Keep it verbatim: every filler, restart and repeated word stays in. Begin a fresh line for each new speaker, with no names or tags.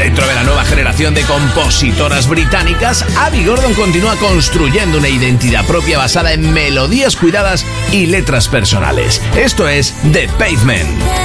Dentro de la nueva generación de compositoras británicas, Abby Gordon continúa construyendo una identidad propia basada en melodías cuidadas y letras personales. Esto es The Pavement.